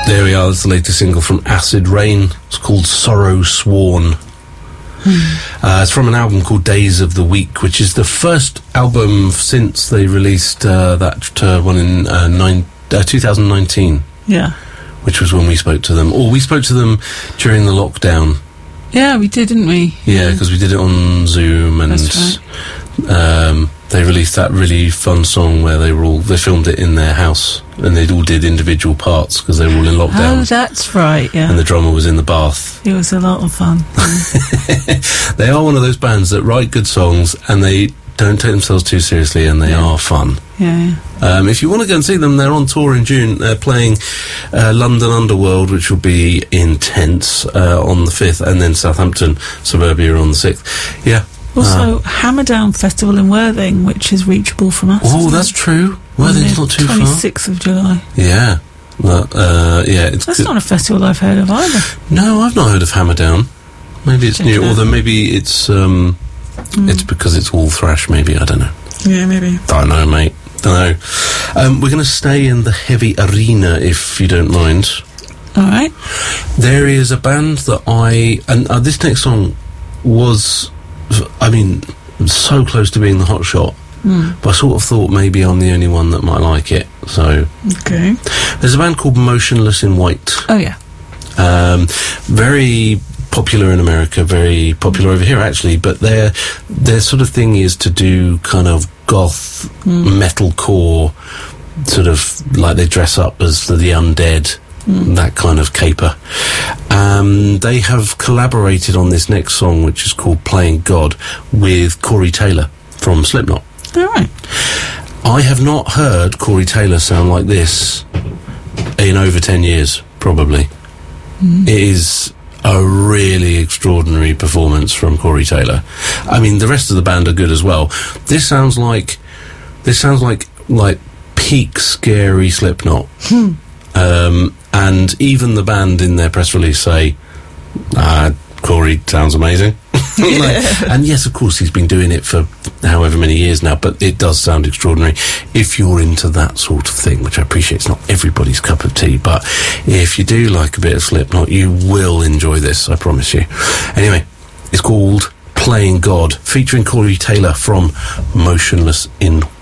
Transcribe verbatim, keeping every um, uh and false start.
There we are, that's the latest single from Acid Rain. It's called Sorrow Sworn. Hmm. Uh, it's from an album called Days of the Week, which is the first album since they released uh, that uh, one in uh, nine, uh, twenty nineteen. Yeah. Which was when we spoke to them. Or we spoke to them during the lockdown. Yeah, we did, didn't we? Yeah, because we did it on Zoom, and That's right. um, they released that really fun song where they were all, they filmed it in their house, and they all did individual parts because they were all in lockdown. Oh, that's right, yeah. And the drummer was in the bath. It was a lot of fun. They are one of those bands that write good songs, and they don't take themselves too seriously, and they yeah. are fun. Yeah. Um, if you want to go and see them, they're on tour in June. They're playing uh, London Underworld, which will be intense, uh, on the fifth, and then Southampton Suburbia on the sixth. Yeah. Also, uh, Hammerdown Festival in Worthing, which is reachable from us. Oh, that's true. Worthing's not too far. twenty-sixth of July. Yeah. Well, uh, yeah. It's that's not a festival I've heard of either. No, I've not heard of Hammerdown. Maybe it's Check new, it although maybe it's, um, mm. it's because it's all thrash, maybe, I don't know. Yeah, maybe. Don't know, mate. Don't know. Um, we're going to stay in the heavy arena, if you don't mind. All right. There is a band that I... And uh, this next song was, I mean, so close to being the hot shot. Mm. But I sort of thought maybe I'm the only one that might like it. So... Okay. There's a band called Motionless in White. Oh, yeah. Um, very... popular in America, very popular over here actually, but their their sort of thing is to do kind of goth mm. metalcore, sort of like they dress up as the, the undead, mm. that kind of caper. Um, they have collaborated on this next song, which is called Playing God, with Corey Taylor from Slipknot. All right. I have not heard Corey Taylor sound like this in over ten years, probably. Mm. It is a really extraordinary performance from Corey Taylor. I mean, the rest of the band are good as well. This sounds like this sounds like like peak scary Slipknot. Hmm. Um, and even the band in their press release say, uh, Corey sounds amazing. Yeah. Like, and yes, of course, he's been doing it for however many years now, but it does sound extraordinary if you're into that sort of thing, which I appreciate. It's not everybody's cup of tea, but if you do like a bit of Slipknot, you will enjoy this, I promise you. Anyway, it's called Playing God, featuring Corey Taylor from Motionless in